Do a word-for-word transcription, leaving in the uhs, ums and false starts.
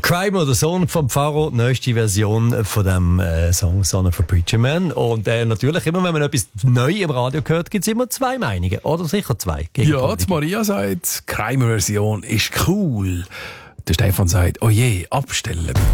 Kramer, der Sohn vom Pfarrer, die neueste Version von dem äh, Song Son of a Preacher Man. Und äh, natürlich, immer wenn man etwas neu im Radio hört, gibt es immer zwei Meinungen. Oder sicher zwei. Ja, die Maria sagt, Kramer-Version ist cool. Der Stefan sagt, oh je, abstellen.